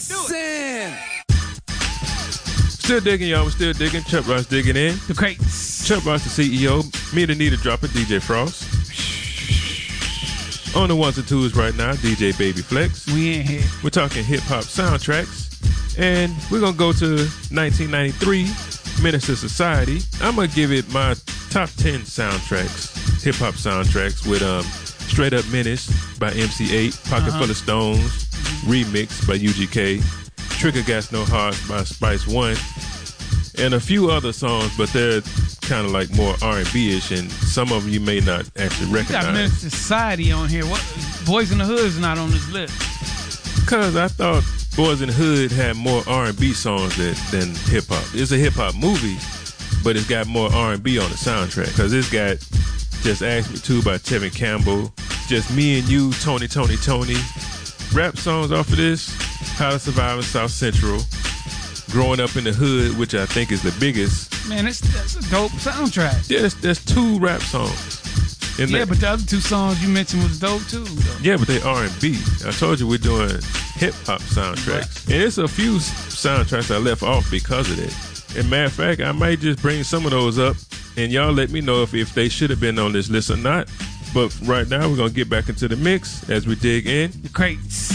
Listen. Still digging, y'all. We're still digging. Chuck Ross digging in. The crates. Chuck Ross, the CEO. Me and Anita dropping DJ Frost. On the ones and twos right now, DJ Baby Flex. We in here. We're talking hip-hop soundtracks. And we're going to go to 1993, Menace to Society. I'm going to give it my top 10 soundtracks, hip-hop soundtracks, with Straight Up Menace by MC8, Pocket Full of Stones, Remix by UGK, Trigger Gas No Heart by Spice One, and a few other songs, but they're kind of like more R&B-ish, and some of them you may not actually You got recognize. Menace to Society on here. What? Boys in the Hood's not on this list. Because I thought Boys in the Hood had more R&B songs than hip-hop. It's a hip-hop movie, but it's got more R&B on the soundtrack. Because it's got Just Ask Me To by Tevin Campbell, Just Me and You, Tony. Rap songs off of this, How to Survive in South Central, Growing Up in the Hood, which I think is the biggest. Man, that's a dope soundtrack. Yeah, there's 2 rap songs. And Yeah, but the other 2 songs you mentioned was dope too, though. yeah, but they R&B. I told you we're doing hip-hop soundtracks. And it's a few soundtracks I left off because of that. And matter of fact, I might just bring some of those up, and y'all let me know if they should have been on this list or not. But right now, we're going to get back into the mix as we dig in. The crates.